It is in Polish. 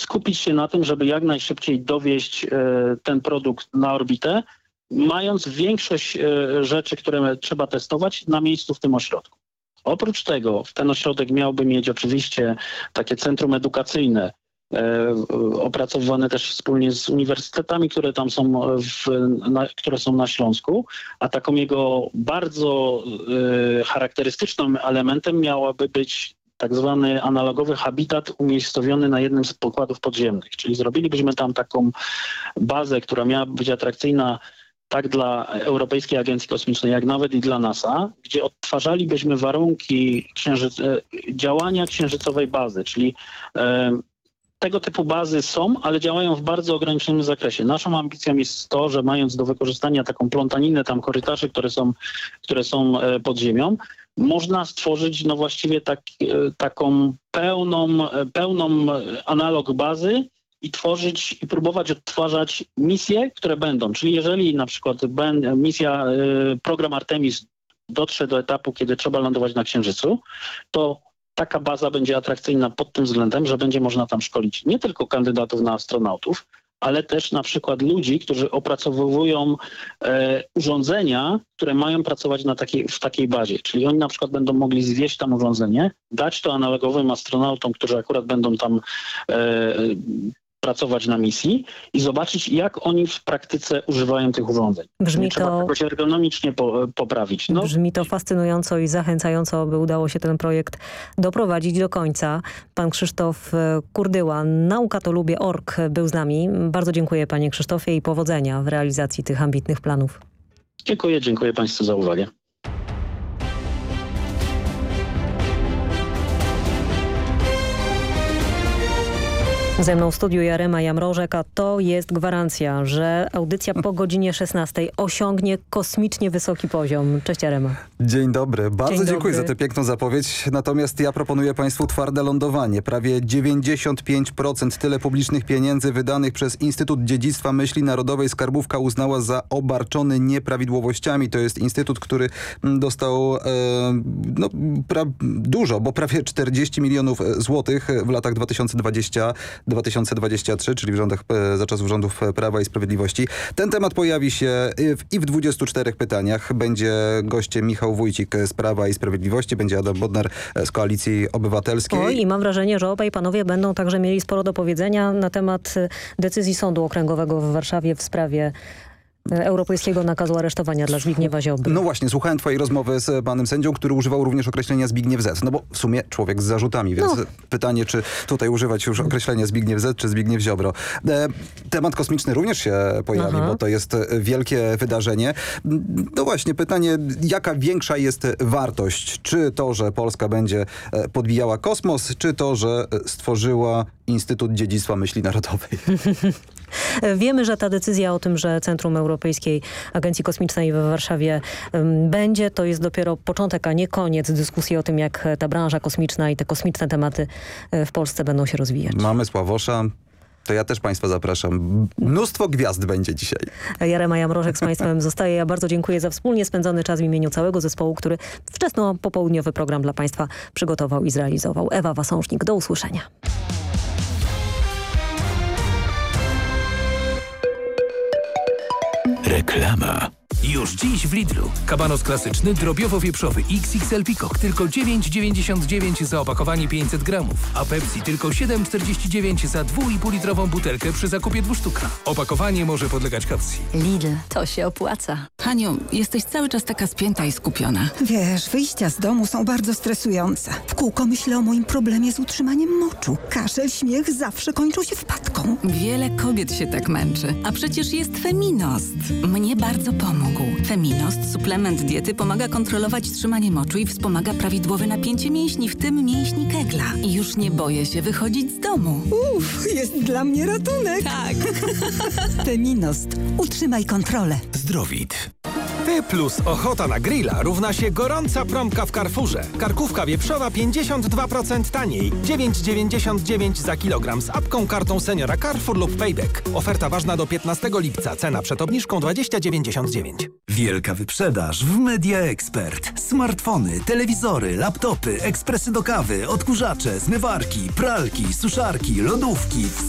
skupić się na tym, żeby jak najszybciej dowieźć ten produkt na orbitę, mając większość rzeczy, które trzeba testować na miejscu w tym ośrodku. Oprócz tego ten ośrodek miałby mieć oczywiście takie centrum edukacyjne, opracowywane też wspólnie z uniwersytetami, które tam są, które są na Śląsku, a taką jego bardzo charakterystycznym elementem miałaby być tak zwany analogowy habitat umiejscowiony na jednym z pokładów podziemnych. Czyli zrobilibyśmy tam taką bazę, która miałaby być atrakcyjna tak dla Europejskiej Agencji Kosmicznej, jak nawet i dla NASA, gdzie odtwarzalibyśmy warunki działania księżycowej bazy, czyli tego typu bazy są, ale działają w bardzo ograniczonym zakresie. Naszą ambicją jest to, że mając do wykorzystania taką plątaninę tam korytarzy, które są pod ziemią, można stworzyć no właściwie taką pełną analog bazy i tworzyć i próbować odtwarzać misje, które będą. Czyli jeżeli na przykład program Artemis dotrze do etapu, kiedy trzeba lądować na Księżycu, to taka baza będzie atrakcyjna pod tym względem, że będzie można tam szkolić nie tylko kandydatów na astronautów, ale też na przykład ludzi, którzy opracowują urządzenia, które mają pracować w takiej bazie. Czyli oni na przykład będą mogli zwieść tam urządzenie, dać to analogowym astronautom, którzy akurat będą tam pracować na misji i zobaczyć, jak oni w praktyce używają tych urządzeń. Trzeba jakoś ergonomicznie poprawić. No. Brzmi to fascynująco i zachęcająco, by udało się ten projekt doprowadzić do końca. Pan Krzysztof Kurdyła, naukatolubie.org był z nami. Bardzo dziękuję panie Krzysztofie i powodzenia w realizacji tych ambitnych planów. Dziękuję państwu za uwagę. Ze mną w studiu Jarema Jamrożek, a to jest gwarancja, że audycja po godzinie 16 osiągnie kosmicznie wysoki poziom. Cześć Jarema. Dzień dobry. Bardzo dziękuję za tę piękną zapowiedź. Natomiast ja proponuję państwu twarde lądowanie. Prawie 95% tyle publicznych pieniędzy wydanych przez Instytut Dziedzictwa Myśli Narodowej Skarbówka uznała za obarczony nieprawidłowościami. To jest instytut, który dostał dużo, bo prawie 40 milionów złotych w latach 2020-2023, czyli za czasów rządów Prawa i Sprawiedliwości. Ten temat pojawi się i w 24 pytaniach. Będzie gościem Michał Wójcik z Prawa i Sprawiedliwości, będzie Adam Bodnar z Koalicji Obywatelskiej. Oj, i mam wrażenie, że obaj panowie będą także mieli sporo do powiedzenia na temat decyzji Sądu Okręgowego w Warszawie w sprawie europejskiego nakazu aresztowania dla Zbigniewa Ziobry. No właśnie, słuchałem twojej rozmowy z panem sędzią, który używał również określenia Zbigniew Z. No bo w sumie człowiek z zarzutami, więc pytanie, czy tutaj używać już określenia Zbigniew Z, czy Zbigniew Ziobro. Temat kosmiczny również się pojawi, bo to jest wielkie wydarzenie. No właśnie, pytanie, jaka większa jest wartość? Czy to, że Polska będzie podbijała kosmos, czy to, że stworzyła Instytut Dziedzictwa Myśli Narodowej? Wiemy, że ta decyzja o tym, że Centrum Europejskiej Agencji Kosmicznej w Warszawie będzie, to jest dopiero początek, a nie koniec dyskusji o tym, jak ta branża kosmiczna i te kosmiczne tematy w Polsce będą się rozwijać. Mamy Sławosza. To ja też państwa zapraszam. Mnóstwo gwiazd będzie dzisiaj. Jarema Jamrożek z państwem zostaje. Ja bardzo dziękuję za wspólnie spędzony czas w imieniu całego zespołu, który wczesno-popołudniowy program dla państwa przygotował i zrealizował. Ewa Wasążnik, do usłyszenia. Reklama. Już dziś w Lidlu. Kabanos klasyczny, drobiowo-wieprzowy XXL Peacock tylko 9,99 za opakowanie 500 gramów, a Pepsi tylko 7,49 za 2,5-litrową butelkę przy zakupie 2 sztuk. Opakowanie może podlegać kaucji. Lidl, to się opłaca. Haniu, jesteś cały czas taka spięta i skupiona. Wiesz, wyjścia z domu są bardzo stresujące. W kółko myślę o moim problemie z utrzymaniem moczu. Kaszel, śmiech zawsze kończą się wpadką. Wiele kobiet się tak męczy, a przecież jest Feminost. Mnie bardzo pomógł. Feminost, suplement diety, pomaga kontrolować trzymanie moczu i wspomaga prawidłowe napięcie mięśni, w tym mięśni Kegla. I już nie boję się wychodzić z domu. Jest dla mnie ratunek. Tak. Feminost. Utrzymaj kontrolę. Zdrowit. Ty plus ochota na grilla równa się gorąca promka w Carrefourze. Karkówka wieprzowa 52% taniej. 9,99 za kilogram z apką, kartą seniora Carrefour lub Payback. Oferta ważna do 15 lipca. Cena przed obniżką 20,99. Wielka wyprzedaż w Media Expert. Smartfony, telewizory, laptopy, ekspresy do kawy, odkurzacze, zmywarki, pralki, suszarki, lodówki w